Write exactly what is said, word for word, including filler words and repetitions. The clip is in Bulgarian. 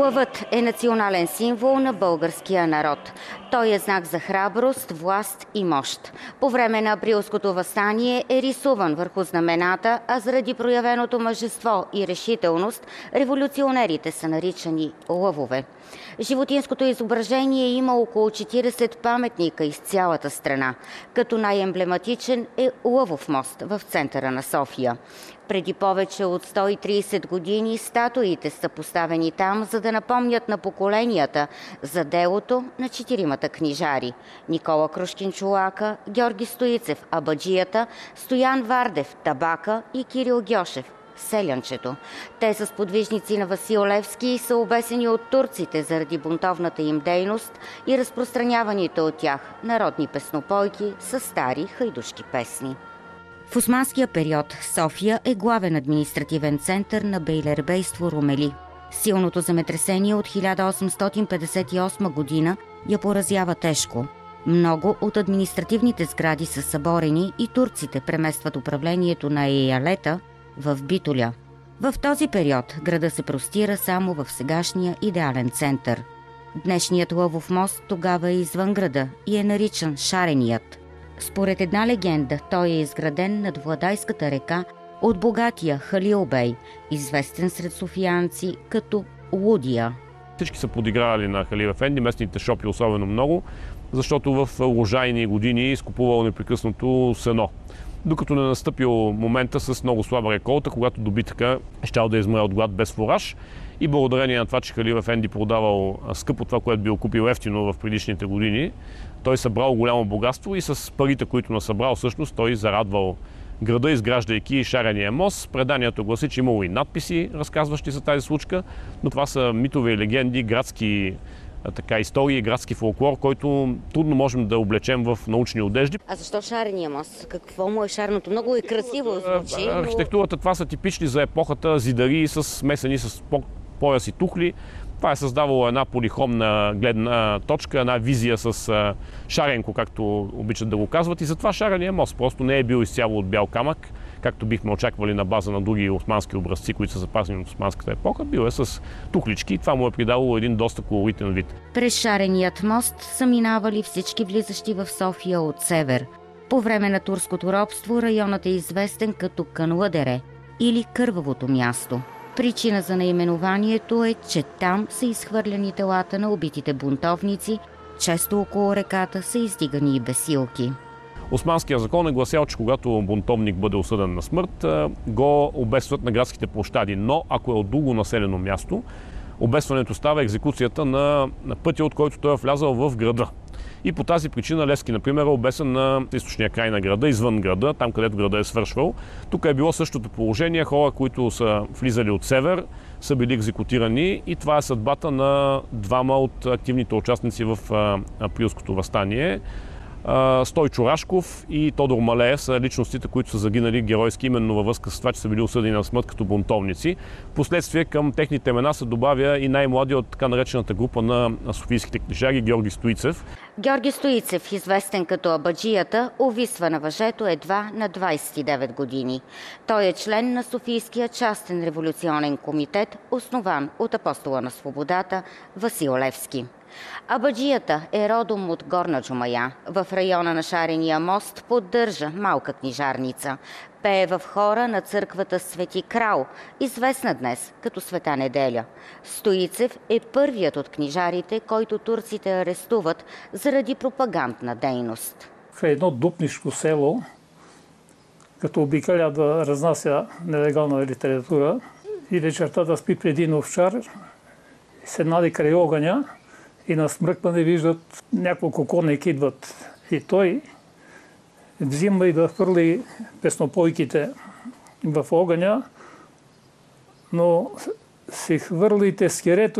Лъвът е национален символ на българския народ. Той е знак за храброст, власт и мощ. По време на априлското въстание е рисуван върху знамената, а заради проявеното мъжество и решителност, революционерите са наричани лъвове. Животинското изображение има около четиридесет паметника из цялата страна, като най-емблематичен е Лъвов мост в центъра на София. Преди повече от сто и тридесет години статуите са поставени там, за да напомнят на поколенията за делото на четиримата книжари – Никола Крушкин-Чолака, Георги Стоицев – Абаджията, Стоян Вардев – Табака и Кирил Гьошев – Селянчето. Те са сподвижници на Васил Левски и са обесени от турците заради бунтовната им дейност и разпространяваните от тях народни песнопойки с стари хайдушки песни. В османския период София е главен административен център на бейлербейство Румели. Силното земетресение от хиляда осемстотин петдесет и осма година я поразява тежко. Много от административните сгради са съборени и турците преместват управлението на еялета в Битоля. В този период града се простира само в сегашния идеален център. Днешният Лъвов мост тогава е извън града и е наричан Шареният. Според една легенда, той е изграден над Владайската река от богатия Халил бей, известен сред софиянци като Лудия. Всички са подигравали на Халил ефенди, местните шопи особено много, защото в урожайни години изкупувал непрекъснато сено. Докато не настъпил момента с много слаба реколта, когато добитъка е щял да измре от глад без фураж. И благодарение на това, че Халил ефенди продавал скъпо това, което бил купил ефтино в предишните години, той събрал голямо богатство и с парите, които насъбрал, всъщност той зарадвал града, изграждайки Шарения мост. Преданието гласи, че имало и надписи, разказващи за тази случка, но това са митове и легенди, градски така, истории, градски фолклор, който трудно можем да облечем в научни одежди. А защо Шарения мост? Какво му е шарното? Много е красиво звучи. Но... Архитектурата, това са типични за епохата зидари, с смесени с пояс и тухли. Това е създавало една полихромна гледна точка, една визия с а, шаренко, както обичат да го казват. И затова Шарения мост просто не е бил изцяло от бял камък, както бихме очаквали на база на други османски образци, които са запазени от османската епоха. Бил е с тухлички и това му е придало един доста колоритен вид. През Шареният мост са минавали всички влизащи в София от север. По време на турското робство районът е известен като Канладере или Кървавото място. Причина за наименованието е, че там са изхвърляни телата на убитите бунтовници, често около реката са издигани и бесилки. Османският закон е гласял, че когато бунтовник бъде осъден на смърт, го обесват на градските площади, но ако е от друго населено място, обесването става екзекуцията на, на пътя, от който той е влязал в града. И по тази причина Левски, например, е обесен на източния край на града, извън града, там където града е свършвал. Тук е било същото положение. Хора, които са влизали от север, са били екзекутирани и това е съдбата на двама от активните участници в априлското въстание. Стойчо Рашков и Тодор Малеев са личностите, които са загинали геройски именно във връзка с това, че са били осъдени на смърт като бунтовници. Впоследствие към техните имена се добавя и най-младият от така наречената група на софийските книжари Георги Стоицев. Георги Стоицев, известен като Абаджията, увисва на въжето едва на двадесет и девет години. Той е член на Софийския частен революционен комитет, основан от апостола на свободата Васил Левски. Абаджията е родом от Горна Джумая. В района на Шарения мост поддържа малка книжарница. Пее в хора на църквата Свети Крал, известна днес като Света Неделя. Стоицев е първият от книжарите, който турците арестуват заради пропагандна дейност. В едно дупнишко село, като обикаля да разнася нелегална литература и вечерта да спи преди овчар, седнали край огъня и на смръкване виждат няколко конники идват. И той взима и да хвърли песнопойките в огъня, но се хвърли тескерето